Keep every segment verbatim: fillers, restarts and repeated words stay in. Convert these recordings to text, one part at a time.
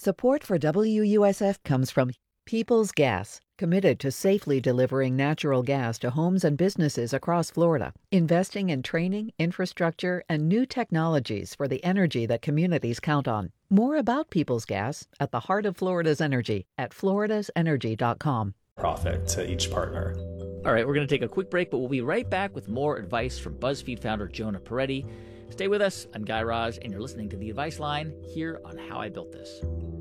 Support for W U S F comes from Peoples Gas, committed to safely delivering natural gas to homes and businesses across Florida, investing in training, infrastructure, and new technologies for the energy that communities count on. More about Peoples Gas at the heart of Florida's energy at floridas energy dot com. Profit to each partner. All right, we're going to take a quick break, but we'll be right back with more advice from BuzzFeed founder Jonah Peretti. Stay with us. I'm Guy Raz, and you're listening to The Advice Line here on How I Built This.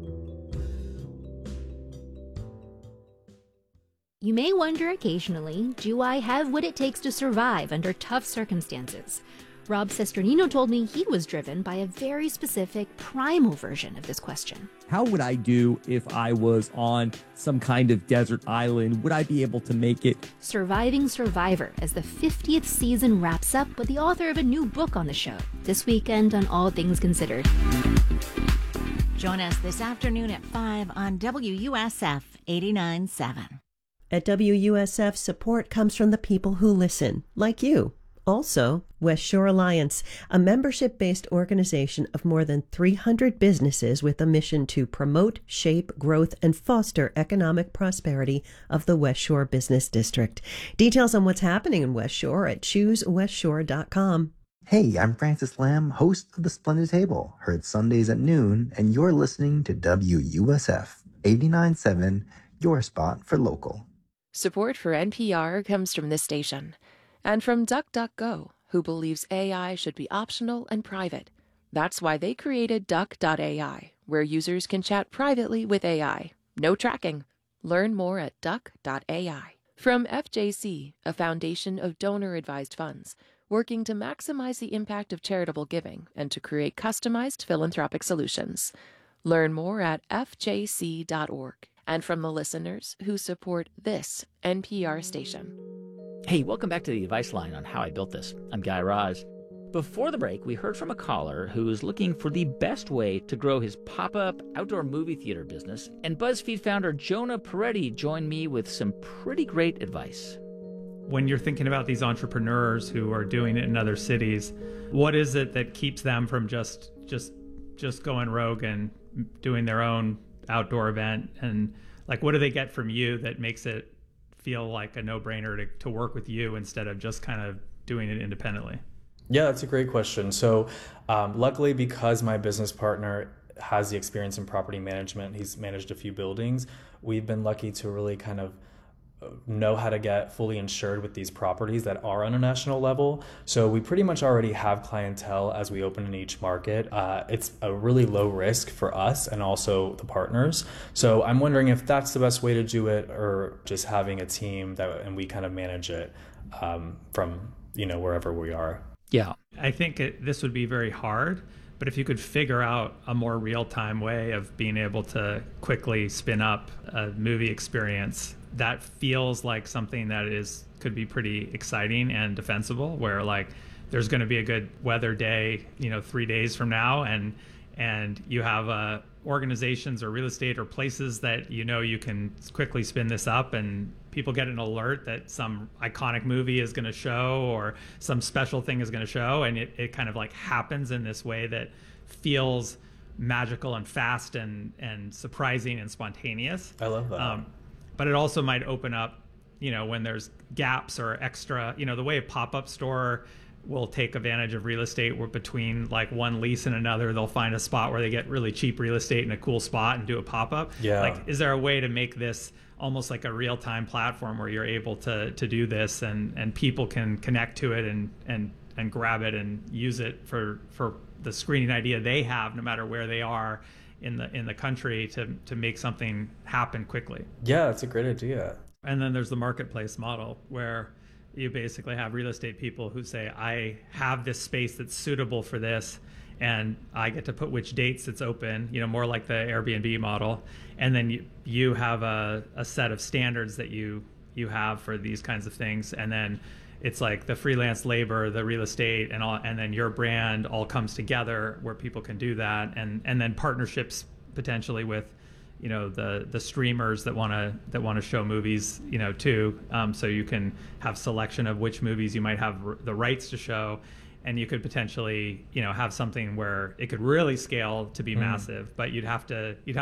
You may wonder occasionally, do I have what it takes to survive under tough circumstances? Rob Cesternino told me he was driven by a very specific primal version of this question. How would I do if I was on some kind of desert island? Would I be able to make it? Surviving Survivor, as the fiftieth season wraps up with the author of a new book on the show, this weekend on All Things Considered. Join us this afternoon at five on W U S F eighty-nine point seven. At W U S F, support comes from the people who listen, like you. Also, West Shore Alliance, a membership-based organization of more than three hundred businesses with a mission to promote, shape, growth, and foster economic prosperity of the West Shore Business District. Details on what's happening in West Shore at choose west shore dot com. Hey, I'm Francis Lamb, host of The Splendid Table, heard Sundays at noon, and you're listening to W U S F eighty-nine point seven, your spot for local. Support for N P R comes from this station. And from DuckDuckGo, who believes A I should be optional and private. That's why they created Duck dot A I, where users can chat privately with A I. No tracking. Learn more at Duck dot A I. From F J C, a foundation of donor-advised funds, working to maximize the impact of charitable giving and to create customized philanthropic solutions. Learn more at F J C dot org. And from the listeners who support this N P R station. Hey, welcome back to The Advice Line on How I Built This. I'm Guy Raz. Before the break, we heard from a caller who is looking for the best way to grow his pop-up outdoor movie theater business, and BuzzFeed founder Jonah Peretti joined me with some pretty great advice. When you're thinking about these entrepreneurs who are doing it in other cities, what is it that keeps them from just just just going rogue and doing their own outdoor event? And like, what do they get from you that makes it feel like a no-brainer to, to work with you instead of just kind of doing it independently? Yeah, that's a great question. So um, luckily, because my business partner has the experience in property management, he's managed a few buildings, we've been lucky to really kind of know how to get fully insured with these properties that are on a national level. So we pretty much already have clientele as we open in each market. Uh, it's a really low risk for us and also the partners. So I'm wondering if that's the best way to do it, or just having a team that and we kind of manage it um, from, you know, wherever we are. Yeah. I think it, this would be very hard, but if you could figure out a more real-time way of being able to quickly spin up a movie experience, that feels like something that is could be pretty exciting and defensible, where like there's going to be a good weather day, you know, three days from now, and and you have uh, organizations or real estate or places that you know you can quickly spin this up, and people get an alert that some iconic movie is going to show or some special thing is going to show, and it, it kind of like happens in this way that feels magical and fast and and surprising and spontaneous. I love that. Um, but it also might open up, you know, when there's gaps or extra, you know, the way a pop-up store will take advantage of real estate where between like one lease and another, they'll find a spot where they get really cheap real estate in a cool spot and do a pop-up. Yeah. Like, is there a way to make this almost like a real-time platform where you're able to to do this and and people can connect to it and and and grab it and use it for for the screening idea they have, no matter where they are in the in the country, to to make something happen quickly? Yeah, that's a great idea. And then there's the marketplace model, where you basically have real estate people who say, I have this space that's suitable for this, and I get to put which dates it's open, you know, more like the Airbnb model. And then you, you have a, a set of standards that you you have for these kinds of things. And then it's like the freelance labor, the real estate, and all, and then your brand all comes together where people can do that. And, and then partnerships potentially with, you know, the the streamers that want to that want to show movies, you know, too. Um, so you can have selection of which movies you might have r- the rights to show, and you could potentially, you know, have something where it could really scale to be mm. massive, but you'd have to you'd have